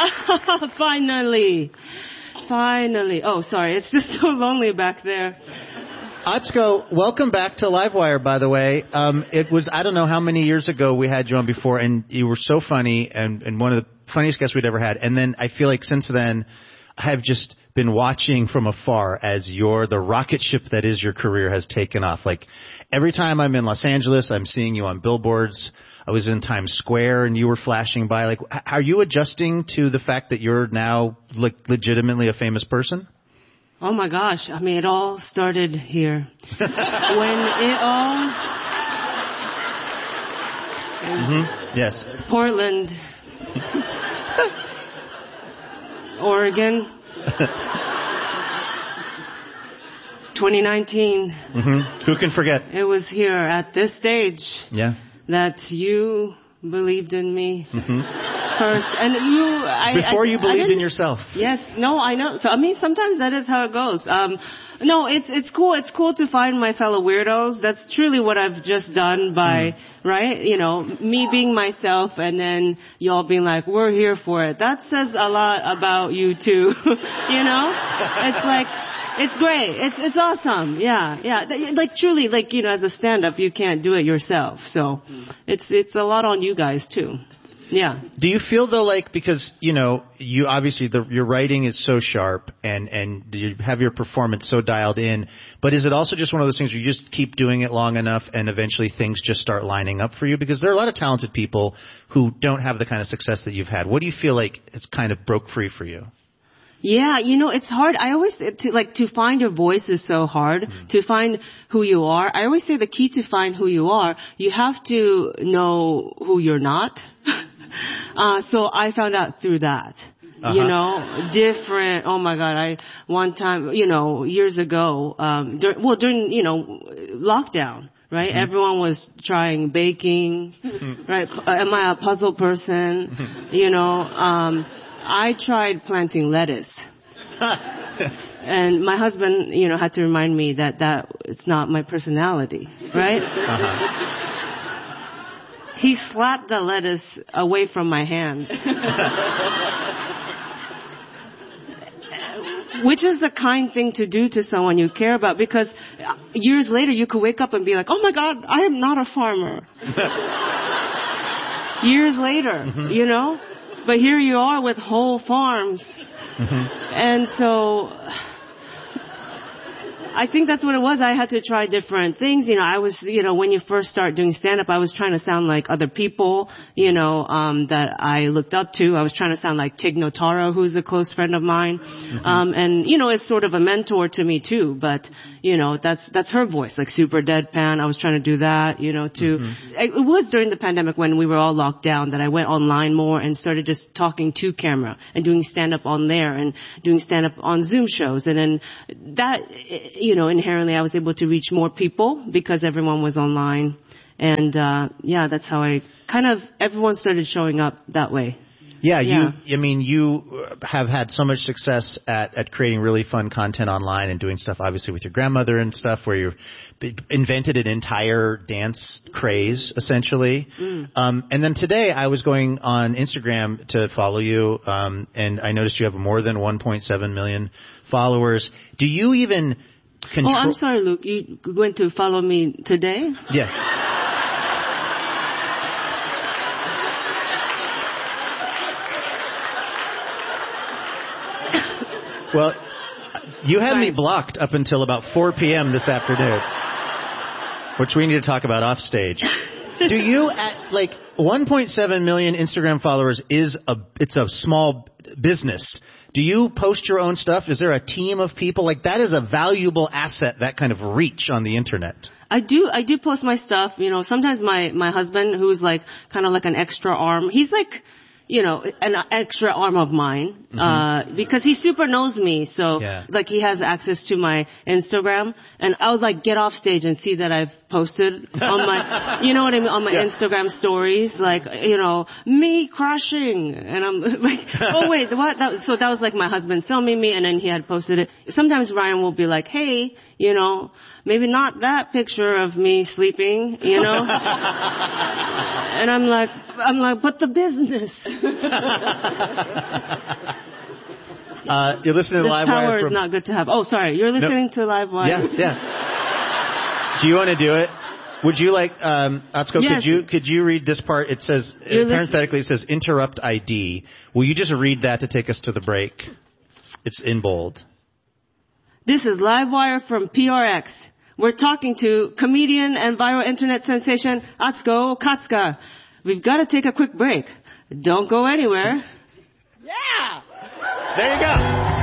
Finally. Oh, sorry. It's just so lonely back there. Atsuko, welcome back to Livewire, by the way. It was, I don't know how many years ago we had you on before, and you were so funny and one of the funniest guests we'd ever had. And then I feel like since then, I have just been watching from afar as the rocket ship that is your career has taken off. Like every time I'm in Los Angeles, I'm seeing you on billboards. I was in Times Square and you were flashing by. Like, are you adjusting to the fact that you're now like legitimately a famous person? Oh my gosh. I mean, it all started here. When it all... Yes. Portland. Oregon. 2019. Who can forget? It was here at this stage. Yeah. That you believed in me first, and before you believed in yourself. Yes, no, I know. So I mean, sometimes that is how it goes. No, it's cool. It's cool to find my fellow weirdos. That's truly what I've just done by right. You know, me being myself, and then y'all being like, "We're here for it." That says a lot about you too. You know, it's like. It's great. It's awesome. Yeah. Like truly, like, you know, as a stand-up, you can't do it yourself. So it's a lot on you guys too. Yeah. Do you feel though, like, because, you know, you obviously your writing is so sharp and you have your performance so dialed in, but is it also just one of those things where you just keep doing it long enough and eventually things just start lining up for you? Because there are a lot of talented people who don't have the kind of success that you've had. What do you feel like it's kind of broke free for you? Yeah, you know, it's hard. I always, to find your voice is so hard. To find who you are. I always say the key to find who you are, you have to know who you're not. So I found out through that. You know, different, oh my God, one time, you know, years ago, during, you know, lockdown. Right? Everyone was trying baking. Right? Am I a puzzle person? You know, I tried planting lettuce. And my husband, you know, had to remind me that it's not my personality, right? He slapped the lettuce away from my hands. Which is a kind thing to do to someone you care about, because years later you could wake up and be like, oh my God, I am not a farmer. Years later, you know? But here you are with whole farms. And so I think that's what it was. I had to try different things. You know, I was, you know, when you first start doing stand-up, I was trying to sound like other people, you know, that I looked up to. I was trying to sound like Tig Notaro, who's a close friend of mine. And, you know, is sort of a mentor to me too. But, you know, that's her voice, like super deadpan. I was trying to do that, you know, too. It was during the pandemic when we were all locked down that I went online more and started just talking to camera and doing stand-up on there and doing stand-up on Zoom shows. And then that, you know, inherently I was able to reach more people because everyone was online. And, yeah, that's how everyone started showing up that way. Yeah, you have had so much success at creating really fun content online and doing stuff obviously with your grandmother and stuff where you've invented an entire dance craze essentially. And then today I was going on Instagram to follow you, and I noticed you have more than 1.7 million followers. Do you even control... Oh, I'm sorry, Luke. You went to follow me today? Yeah. Well, you had me blocked up until about 4 p.m. this afternoon, which we need to talk about off stage. Do you, like, 1.7 million Instagram followers it's a small business. Do you post your own stuff? Is there a team of people? Like, that is a valuable asset, that kind of reach on the internet. I do post my stuff. You know, sometimes my husband, who's like, kind of like an extra arm, he's like, you know, an extra arm of mine, because he super knows me. So, like, he has access to my Instagram, and I would, like, get off stage and see that I've posted on my, you know what I mean, on my Instagram stories, like, you know, me crushing, and I'm like, oh wait, what? So that was like my husband filming me, and then he had posted it. Sometimes Ryan will be like, hey, you know, maybe not that picture of me sleeping, you know? And I'm like, but the business. You're listening to This Livewire. power is not good to have. Oh, sorry. You're listening to Livewire. Yeah. Do you want to do it? Would you like, Atsuko, Yes. could you read this part? It says, parenthetically, it says interrupt ID. Will you just read that to take us to the break? It's in bold. This is Livewire from PRX. We're talking to comedian and viral internet sensation Atsuko Katsuka. We've got to take a quick break. Don't go anywhere. Yeah! There you go.